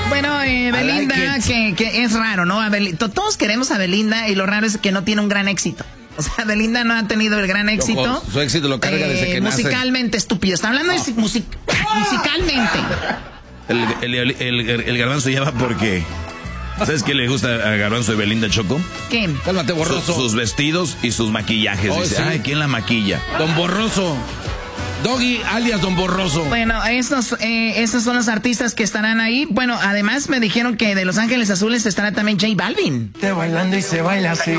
Bueno, Belinda, que es raro, ¿no? Todos queremos a Belinda y lo raro es que no tiene un gran éxito. O sea, Belinda no ha tenido el gran éxito. Su éxito lo carga desde que nace. Musicalmente, estúpido. Está hablando de musicalmente. El Garbanzo ya va porque... ¿Sabes qué le gusta a Garbanzo y Belinda, Choco? ¿Qué? Cálmate, Borroso. Sus vestidos y sus maquillajes. Dice, sí. ay, ¿quién la maquilla? Don Borroso. Doggy alias Don Borroso. Bueno, estos son los artistas que estarán ahí. Bueno, además me dijeron que de Los Ángeles Azules estará también J Balvin. Te bailando y se baila así.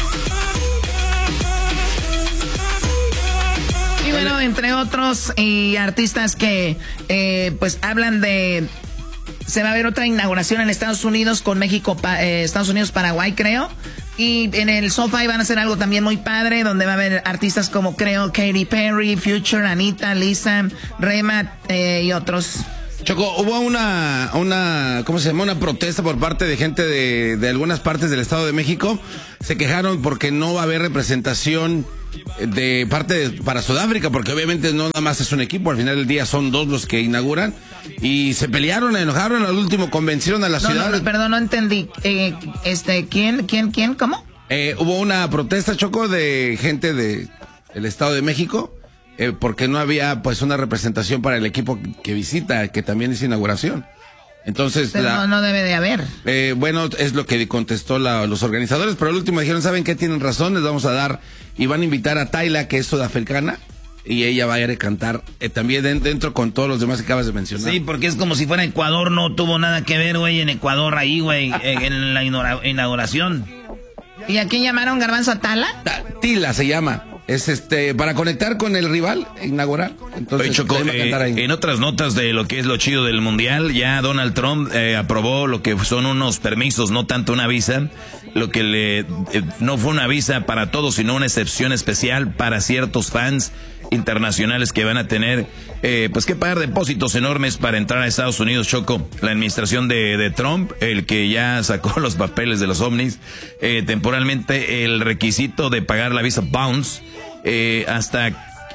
Y bueno, entre otros artistas que pues hablan de... Se va a ver otra inauguración en Estados Unidos con México, Estados Unidos, Paraguay, creo. Y en el SoFi van a hacer algo también muy padre, donde va a haber artistas como, creo, Katy Perry, Future, Anita, Lisa, Rema y otros. Choco, hubo una ¿cómo se llama? Una protesta por parte de gente de algunas partes del Estado de México. Se quejaron porque no va a haber representación de parte para Sudáfrica, porque obviamente no nada más es un equipo, al final del día son dos los que inauguran. Y se pelearon, enojaron, al último convencieron a la ciudad. No, perdón, no entendí. ¿Quién? ¿Cómo? Hubo una protesta, Choco, de gente del Estado de México, porque no había pues una representación para el equipo que visita, que también es inauguración. Entonces, pero no debe de haber. Bueno, es lo que contestó los organizadores, pero al último dijeron, ¿saben qué? Tienen razón, les vamos a dar, y van a invitar a Tayla, que es sudafricana, y ella va a ir a cantar también dentro con todos los demás que acabas de mencionar. Sí, porque es como si fuera Ecuador, no tuvo nada que ver, güey, en Ecuador ahí, güey, en la inauguración. ¿Y a quién llamaron, Garbanzo? ¿A Tala? Tila se llama. Es para conectar con el rival inaugural. Entonces, oye, Choco, en otras notas de lo que es lo chido del mundial, ya Donald Trump aprobó lo que son unos permisos, no tanto una visa, lo que no fue una visa para todos, sino una excepción especial para ciertos fans internacionales que van a tener pues que pagar depósitos enormes para entrar a Estados Unidos. Choco, la administración de Trump, el que ya sacó los papeles de los ovnis, temporalmente el requisito de pagar la visa Bounce hasta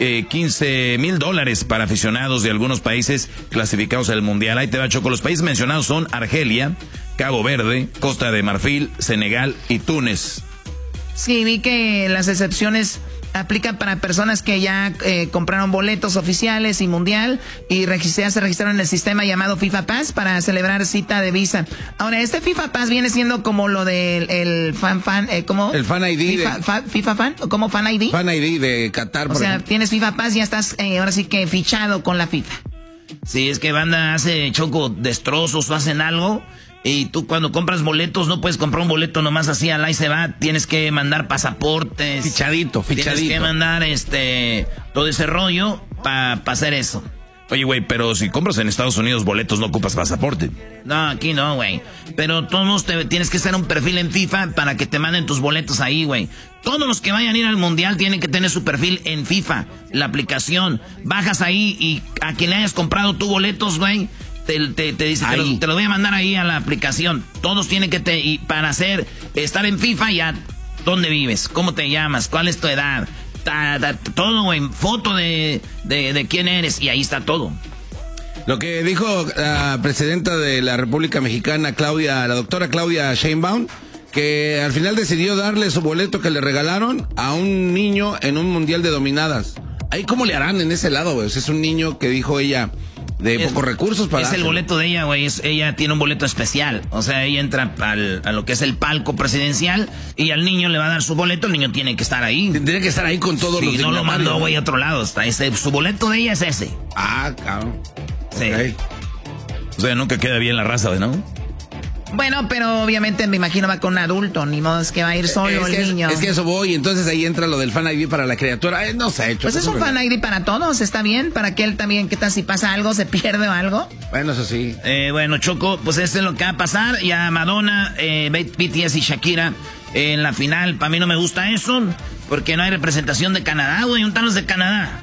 $15,000 para aficionados de algunos países clasificados al mundial. Ahí te va, Choco. Los países mencionados son Argelia, Cabo Verde, Costa de Marfil, Senegal y Túnez. Sí, vi que las excepciones aplican para personas que ya compraron boletos oficiales y mundial y ya se registraron en el sistema llamado FIFA Pass para celebrar cita de visa. Ahora, este FIFA Pass viene siendo como lo del ¿cómo? El Fan ID. ¿FIFA Fan? ¿Cómo Fan ID? Fan ID de Qatar. O sea, ejemplo, tienes FIFA Pass y ya estás ahora sí que fichado con la FIFA. Sí, es que banda hace, Choco, destrozos o hacen algo. Y tú cuando compras boletos no puedes comprar un boleto nomás así al ahí se va, tienes que mandar pasaportes. Fichadito. Tienes que mandar todo ese rollo para hacer eso. Oye, güey, pero si compras en Estados Unidos boletos no ocupas pasaporte. No, aquí no, güey. Pero todos tienes que hacer un perfil en FIFA para que te manden tus boletos ahí, güey. Todos los que vayan a ir al mundial tienen que tener su perfil en FIFA, la aplicación. Bajas ahí y a quien le hayas comprado tus boletos, güey, te dice, te lo voy a mandar ahí a la aplicación. Todos tienen que y para estar en FIFA ya, ¿dónde vives? ¿Cómo te llamas? ¿Cuál es tu edad? Todo, güey, foto de quién eres y ahí está todo. Lo que dijo la presidenta de la República Mexicana, la doctora Claudia Sheinbaum, que al final decidió darle su boleto que le regalaron a un niño en un mundial de dominadas. Ahí cómo le harán en ese lado, güey. O sea, es un niño que dijo ella de pocos recursos para... Es el boleto de ella, güey. Ella tiene un boleto especial. O sea, ella entra a lo que es el palco presidencial y al niño le va a dar su boleto. El niño tiene que estar ahí. Tiene que estar ahí con todos los... Sí, no lo mandó, güey, a otro lado. Su boleto de ella es ese. Ah, cabrón. Sí. Okay. O sea, nunca queda bien la raza, ¿no? Bueno, pero obviamente me imagino va con un adulto, ni modo es que va a ir solo el niño. Es que eso voy, entonces ahí entra lo del Fan ID para la criatura. No sé, pues es un Fan ID para todos, está bien, para que él también, ¿qué tal si pasa algo, se pierde o algo? Bueno, eso sí. Bueno, Choco, pues eso es lo que va a pasar. Ya Madonna, BTS y Shakira en la final. Para mí no me gusta eso, porque no hay representación de Canadá, güey, un talos de Canadá.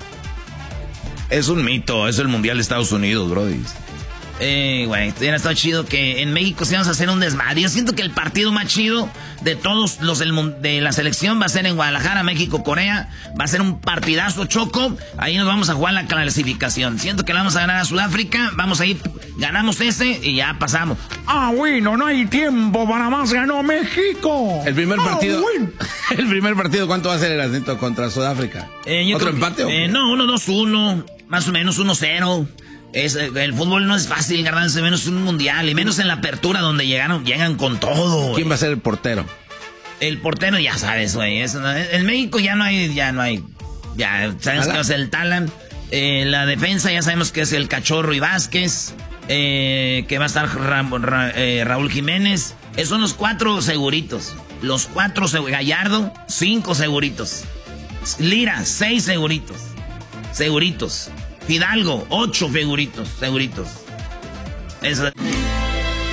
Es un mito, es el Mundial de Estados Unidos, brody. Güey, hubiera estado chido que en México se vamos a hacer un desmadre. Yo siento que el partido más chido de todos los de la selección va a ser en Guadalajara, México, Corea. Va a ser un partidazo, Choco. Ahí nos vamos a jugar la clasificación. Siento que le vamos a ganar a Sudáfrica. Vamos a ir ganamos ese y ya pasamos. Bueno, no hay tiempo para más, ganó México. El primer partido, el primer partido, ¿cuánto va a ser el Erasnito contra Sudáfrica? ¿Otro empate o qué? No, 1-2-1, más o menos 1-0. El fútbol no es fácil, Garbanzo, menos un mundial, y menos en la apertura donde llegan con todo. ¿Quién va a ser el portero? El portero ya sabes, güey. En México ya no hay. Ya sabemos que va a ser el Talan. La defensa ya sabemos que es el Cachorro y Vázquez. Que va a estar Raúl Jiménez. Esos son los 4 seguritos. Los 4 Gallardo, 5 seguritos. Lira, 6 seguritos. Fidalgo, 8 seguritos. Eso.